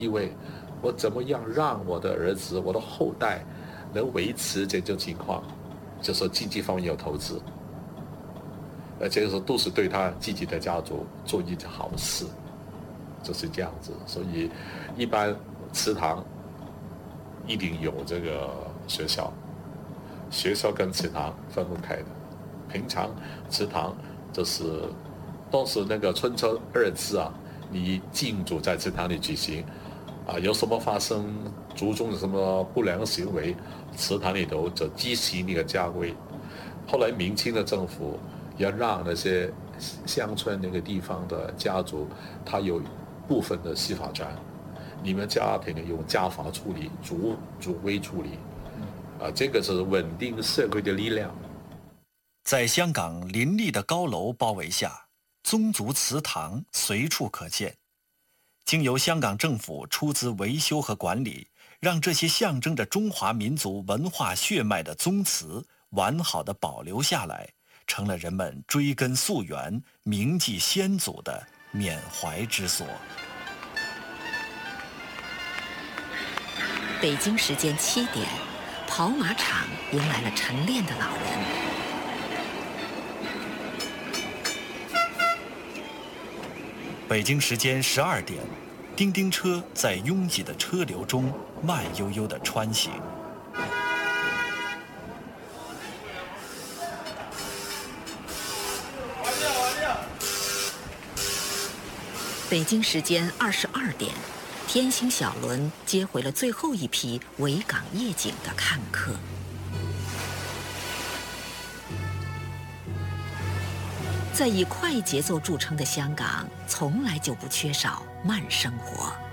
因为我怎么样让我的儿子、我的后代能维持这种情况，就说经济方面有投资，这个时候都是对他自己的家族做一件好事，就是这样子。所以，一般祠堂一定有这个学校，学校跟祠堂分不开的。平常祠堂就是都是那个春秋二字啊，你敬祖在祠堂里举行，有什么发生族中的什么不良行为，祠堂里头就积习那个家规。后来明清的政府要让那些乡村那个地方的家族，他有部分的司法权，你们家庭用家法处理，族规处理，这个是稳定社会的力量。 在香港林立的高楼包围下，宗族祠堂随处可见。经由香港政府出资维修和管理，让这些象征着中华民族文化血脉的宗祠完好地保留下来，成了人们追根溯源、铭记先祖的缅怀之所。 北京时间7点，跑马场迎来了晨练的老人。 北京时间12点，叮叮车在拥挤的车流中慢悠悠地穿行。 北京时间22点，天星小轮接回了最后一批维港夜景的看客。在以快节奏著称的香港，从来就不缺少慢生活。